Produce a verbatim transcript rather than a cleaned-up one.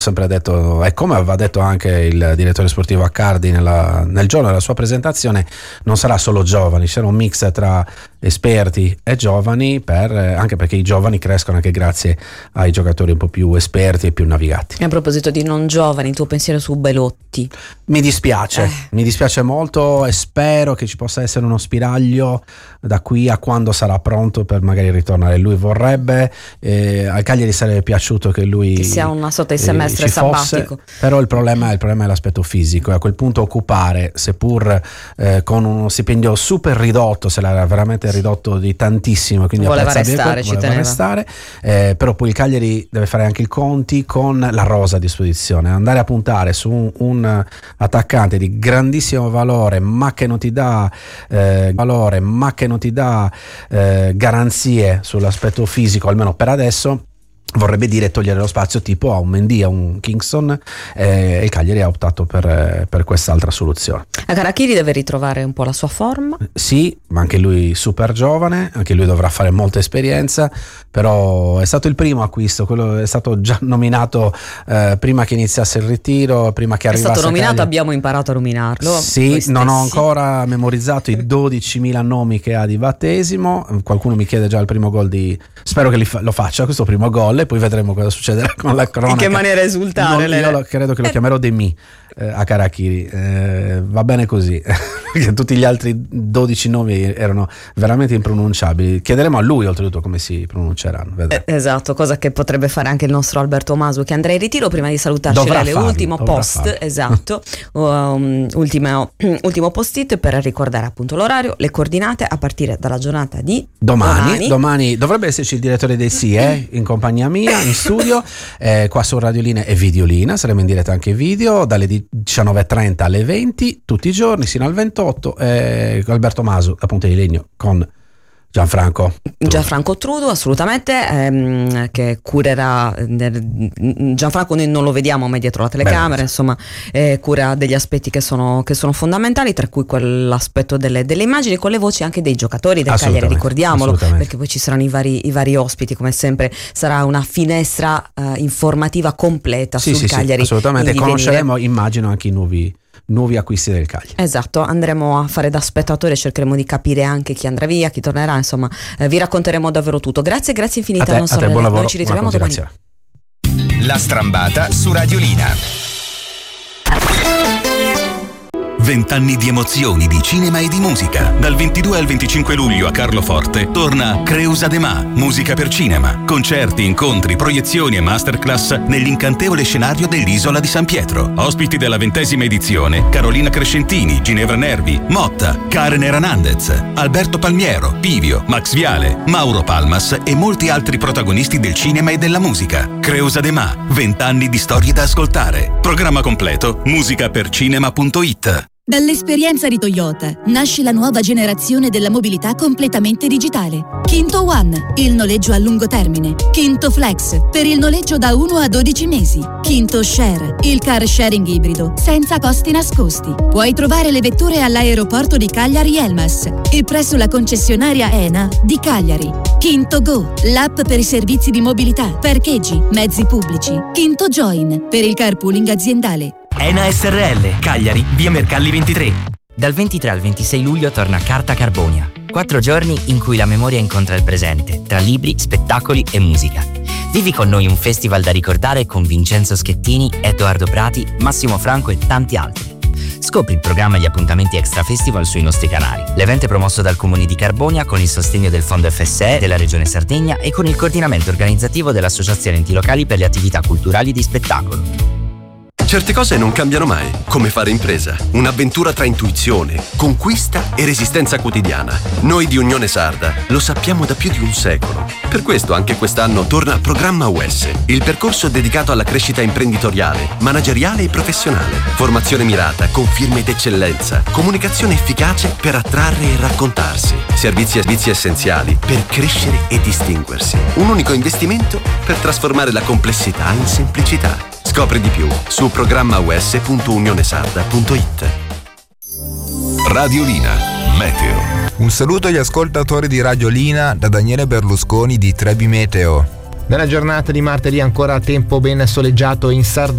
sempre detto, e come aveva detto anche il direttore sportivo Accardi nella, nel giorno della sua presentazione, non sarà solo giovani, c'era un mix tra esperti e giovani, per, anche perché i giovani crescono anche grazie ai giocatori un po' più esperti e più navigati. E a proposito di non giovani, il tuo pensiero su Belotti? Mi dispiace, eh. mi dispiace molto e spero che ci possa essere uno spiraglio da qui a quando sarà pronto per magari ritornare. Lui vorrebbe, eh, al Cagliari sarebbe piaciuto che lui che sia una sorta di semestre eh, sabbatico, fosse, però il problema, il problema è l'aspetto fisico, e a quel punto occupare, seppur eh, con uno stipendio super ridotto, se l'era veramente ridotto di tantissimo, quindi voleva restare, ci voleva restare eh, però poi il Cagliari deve fare anche i conti con la rosa a disposizione, andare a puntare su un, un attaccante di grandissimo valore ma che non ti dà eh, valore ma che non ti dà eh, garanzie sull'aspetto fisico, almeno per adesso, vorrebbe dire togliere lo spazio tipo a un Mendy, a un Kingston, eh, e il Cagliari ha optato per, per quest'altra soluzione. Karakiris deve ritrovare un po' la sua forma. Sì, ma anche lui super giovane, anche lui dovrà fare molta esperienza, però è stato il primo acquisto, quello è stato già nominato eh, prima che iniziasse il ritiro, prima che è arrivasse. È stato nominato, Cagliari. Abbiamo imparato a nominarlo. Sì, non ho ancora memorizzato i dodicimila nomi che ha di battesimo, qualcuno mi chiede già il primo gol di... Spero che li fa, lo faccia questo primo gol, e poi vedremo cosa succederà con la cronaca. In che maniera esultare? Non, io lo, credo che lo chiamerò Demi eh, a Karakiris, eh, va bene così, perché tutti gli altri dodici nomi erano veramente impronunciabili. Chiederemo a lui oltretutto come si pronunceranno. Eh, esatto, cosa che potrebbe fare anche il nostro Alberto Masu, che andrà in ritiro. Prima di salutarci, le ultimo post, farlo. esatto, um, ultimo, ultimo post-it per ricordare appunto l'orario, le coordinate a partire dalla giornata di domani. Domani, domani dovrebbe esserci il direttore dei Sì, eh, in compagnia mia, in studio, eh, qua su Radiolina e Videolina, saremo in diretta anche video dalle diciannove e trenta alle venti tutti i giorni sino al ventotto, eh, Alberto Masu da Ponte di Legno con Gianfranco Trudo. Gianfranco Trudo, assolutamente, ehm, che curerà eh, Gianfranco noi non lo vediamo mai dietro la telecamera. Beh, insomma eh, cura degli aspetti che sono, che sono fondamentali, tra cui quell'aspetto delle, delle immagini, con le voci anche dei giocatori del Cagliari, ricordiamolo, perché poi ci saranno i vari, i vari ospiti, come sempre sarà una finestra eh, informativa completa sì, sul sì, Cagliari. Sì, assolutamente, conosceremo immagino anche i nuovi nuovi acquisti del Cagliari. Esatto, andremo a fare da spettatori e cercheremo di capire anche chi andrà via, chi tornerà, insomma eh, vi racconteremo davvero tutto. Grazie, grazie infinite te, al nostro René. Noi ci ritroviamo domani. La Strambata su Radiolina. Vent'anni di emozioni, di cinema e di musica. Dal ventidue al venticinque luglio a Carloforte torna Creusa de Ma, musica per cinema. Concerti, incontri, proiezioni e masterclass nell'incantevole scenario dell'Isola di San Pietro. Ospiti della ventesima edizione: Carolina Crescentini, Ginevra Nervi, Motta, Karen Hernandez, Alberto Palmiero, Pivio, Max Viale, Mauro Palmas e molti altri protagonisti del cinema e della musica. Creusa de Ma, vent'anni di storie da ascoltare. Programma completo musicapercinema punto it. Dall'esperienza di Toyota nasce la nuova generazione della mobilità completamente digitale. Kinto One, il noleggio a lungo termine. Kinto Flex, per il noleggio da uno a dodici mesi. Kinto Share, il car sharing ibrido, senza costi nascosti. Puoi trovare le vetture all'aeroporto di Cagliari-Elmas e presso la concessionaria ENA di Cagliari. Kinto Go, l'app per i servizi di mobilità, parcheggi, mezzi pubblici. Kinto Join, per il carpooling aziendale. ENA S R L, Cagliari, via Mercalli ventitré. Dal ventitré al ventisei luglio torna Carta Carbonia. Quattro giorni in cui la memoria incontra il presente, tra libri, spettacoli e musica. Vivi con noi un festival da ricordare con Vincenzo Schettini, Edoardo Prati, Massimo Franco e tanti altri. Scopri il programma e gli appuntamenti Extra Festival sui nostri canali. L'evento è promosso dal Comune di Carbonia con il sostegno del Fondo F S E della Regione Sardegna e con il coordinamento organizzativo dell'Associazione Enti Locali per le attività culturali di spettacolo. Certe cose non cambiano mai, come fare impresa. Un'avventura tra intuizione, conquista e resistenza quotidiana. Noi di Unione Sarda lo sappiamo da più di un secolo. Per questo anche quest'anno torna Programma U S, il percorso dedicato alla crescita imprenditoriale, manageriale e professionale. Formazione mirata, con firme d'eccellenza, comunicazione efficace per attrarre e raccontarsi. Servizi e servizi essenziali per crescere e distinguersi. Un unico investimento per trasformare la complessità in semplicità. Scopri di più su programma u s punto unionesarda punto it. Radiolina Meteo. Un saluto agli ascoltatori di Radiolina da Daniele Berlusconi di Trebi Meteo. Nella giornata di martedì ancora tempo ben soleggiato in Sardegna.